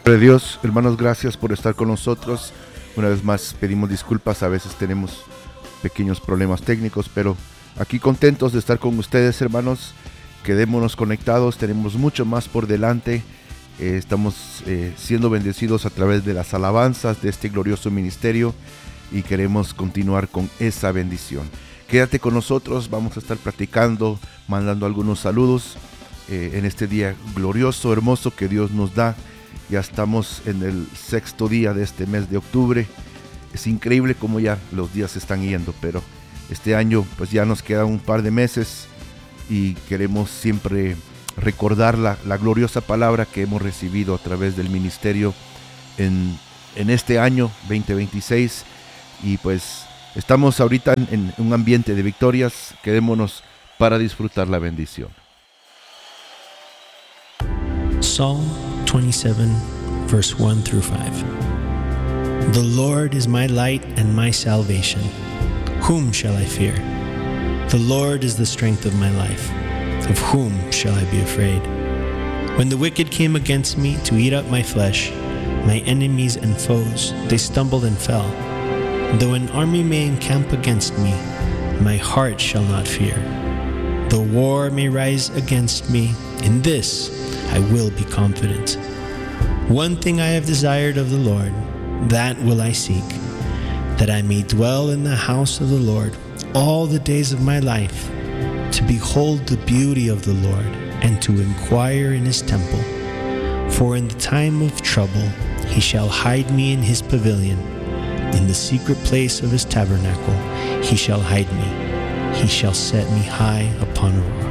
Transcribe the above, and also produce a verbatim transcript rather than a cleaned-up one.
Padre Dios, hermanos, gracias por estar con nosotros. Una vez más pedimos disculpas, a veces tenemos pequeños problemas técnicos, pero aquí contentos de estar con ustedes, hermanos. Quedémonos conectados, tenemos mucho más por delante. Eh, estamos eh, siendo bendecidos a través de las alabanzas de este glorioso ministerio y queremos continuar con esa bendición. Quédate con nosotros, vamos a estar platicando, mandando algunos saludos eh, en este día glorioso, hermoso que Dios nos da. Ya estamos en el sexto día de este mes de octubre. Es increíble cómo ya los días se están yendo, pero este año pues ya nos quedan un par de meses y queremos siempre recordar la, la gloriosa palabra que hemos recibido a través del ministerio en, en este año veinte veintiséis. Y pues estamos ahorita en, en un ambiente de victorias. Quedémonos para disfrutar la bendición. Psalm twenty-seven, verse one through five. The Lord is my light and my salvation. Whom shall I fear? The Lord is the strength of my life. Of whom shall I be afraid? When the wicked came against me to eat up my flesh, my enemies and foes, they stumbled and fell. Though an army may encamp against me, my heart shall not fear. Though war may rise against me, in this I will be confident. One thing I have desired of the Lord, that will I seek, that I may dwell in the house of the Lord all the days of my life, to behold the beauty of the Lord and to inquire in his temple. For in the time of trouble he shall hide me in his pavilion. In the secret place of his tabernacle he shall hide me. He shall set me high upon a rock.